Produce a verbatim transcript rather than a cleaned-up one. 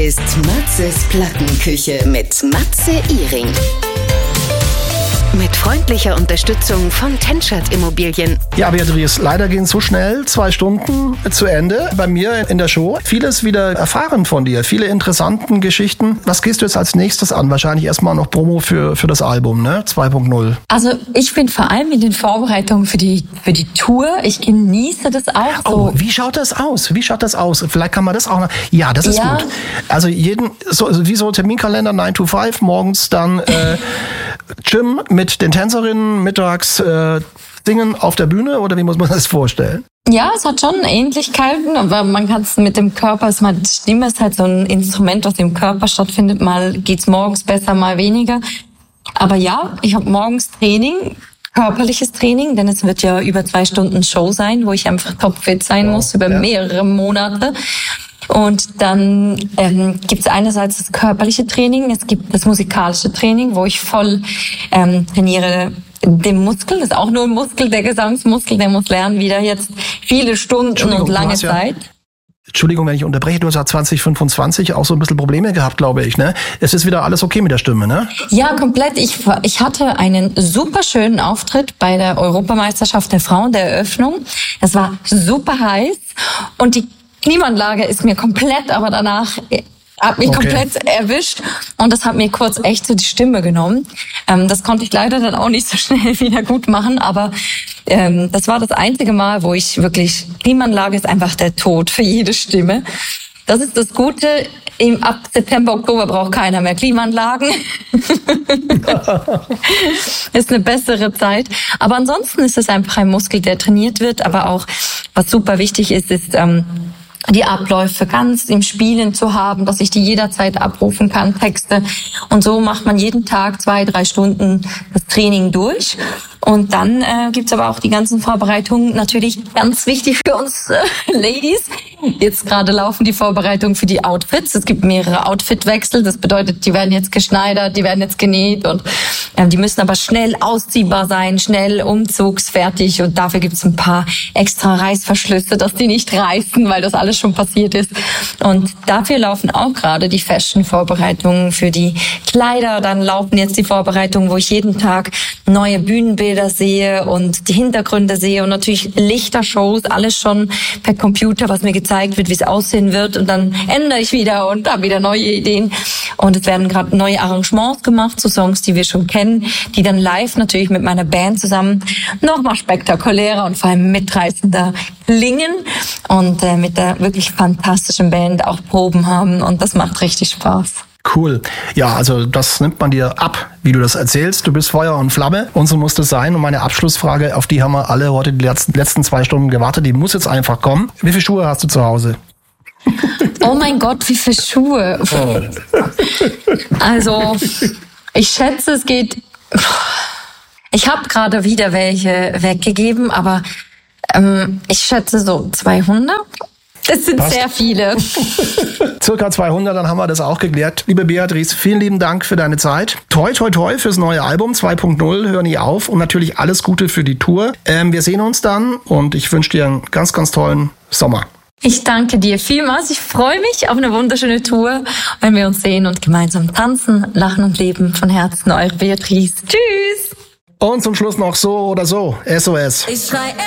ist Matzes Plattenküche mit Matze Ihring. Mit freundlicher Unterstützung von Tenschert Immobilien. Ja, Beatrice, leider gehen so schnell zwei Stunden zu Ende bei mir in der Show. Vieles wieder erfahren von dir, viele interessanten Geschichten. Was gehst du jetzt als nächstes an? Wahrscheinlich erstmal noch Promo für, für das Album, ne? zwei Punkt null. Also ich bin vor allem in den Vorbereitungen für die, für die Tour. Ich genieße das auch so. Oh, wie schaut das aus? Wie schaut das aus? Vielleicht kann man das auch noch... Ja, das ist ja. gut. Also jeden, so, also wie so Terminkalender nine to five, morgens dann äh, Gym mit den Tänzerinnen, mittags äh, singen auf der Bühne, oder wie muss man das vorstellen? Ja, es hat schon Ähnlichkeiten, aber man kann es mit dem Körper, es mal, die Stimme ist halt so ein Instrument, was im Körper stattfindet. Mal geht's morgens besser, mal weniger. Aber ja, ich habe morgens Training, körperliches Training, denn es wird ja über zwei Stunden Show sein, wo ich einfach topfit sein muss, über ja. mehrere Monate. Und dann ähm, gibt es einerseits das körperliche Training, es gibt das musikalische Training, wo ich voll ähm, trainiere den Muskel, das ist auch nur ein Muskel, der Gesangsmuskel, der muss lernen wieder jetzt viele Stunden und lange ja, Zeit. Entschuldigung, wenn ich unterbreche, du hast ja zwanzig fünfundzwanzig auch so ein bisschen Probleme gehabt, glaube ich, ne? Es ist wieder alles okay mit der Stimme, ne? Ja, komplett. Ich, ich hatte einen super schönen Auftritt bei der Europameisterschaft der Frauen, der Eröffnung. Es war super heiß und die Klimaanlage ist mir komplett, aber danach hat mich okay. komplett erwischt und das hat mir kurz echt so die Stimme genommen. Ähm, das konnte ich leider dann auch nicht so schnell wieder gut machen, aber ähm, das war das einzige Mal, wo ich wirklich, Klimaanlage ist einfach der Tod für jede Stimme. Das ist das Gute, im, ab September, Oktober braucht keiner mehr Klimaanlagen. Ist eine bessere Zeit. Aber ansonsten ist es einfach ein Muskel, der trainiert wird, aber auch, was super wichtig ist, ist, ähm, die Abläufe ganz im Spielen zu haben, dass ich die jederzeit abrufen kann, Texte. Und so macht man jeden Tag zwei, drei Stunden das Training durch. Und dann äh, gibt's aber auch die ganzen Vorbereitungen, natürlich ganz wichtig für uns äh, Ladies. Jetzt gerade laufen die Vorbereitungen für die Outfits. Es gibt mehrere Outfitwechsel. Das bedeutet, die werden jetzt geschneidert, die werden jetzt genäht und äh, die müssen aber schnell ausziehbar sein, schnell umzugsfertig. Und dafür gibt's ein paar extra Reißverschlüsse, dass die nicht reißen, weil das alles schon passiert ist. Und dafür laufen auch gerade die Fashion-Vorbereitungen für die Kleider. Dann laufen jetzt die Vorbereitungen, wo ich jeden Tag neue Bühnenbilder sehe und die Hintergründe sehe und natürlich Lichtershows, alles schon per Computer, was mir gezeigt wird, wie es aussehen wird, und dann ändere ich wieder und habe wieder neue Ideen. Und es werden gerade neue Arrangements gemacht zu Songs, die wir schon kennen, die dann live natürlich mit meiner Band zusammen nochmal spektakulärer und vor allem mitreißender klingen und äh, mit der wirklich fantastischen Band auch Proben haben, und das macht richtig Spaß. Cool. Ja, also das nimmt man dir ab, wie du das erzählst. Du bist Feuer und Flamme und so muss das sein. Und meine Abschlussfrage, auf die haben wir alle heute die letzten, letzten zwei Stunden gewartet, die muss jetzt einfach kommen. Wie viele Schuhe hast du zu Hause? Oh mein Gott, wie viele Schuhe? Oh. Also, ich schätze, es geht... Ich habe gerade wieder welche weggegeben, aber ähm, ich schätze so zweihundert. Das sind Passt. Sehr viele. Circa zweihundert, dann haben wir das auch geklärt. Liebe Beatrice, vielen lieben Dank für deine Zeit. Toi, toi, toi fürs neue Album zwei Punkt null, hör nie auf, und natürlich alles Gute für die Tour. Ähm, wir sehen uns dann und ich wünsche dir einen ganz, ganz tollen Sommer. Ich danke dir vielmals. Ich freue mich auf eine wunderschöne Tour, wenn wir uns sehen und gemeinsam tanzen, lachen und leben. Von Herzen, eure Beatrice. Tschüss. Und zum Schluss noch so oder so, S O S.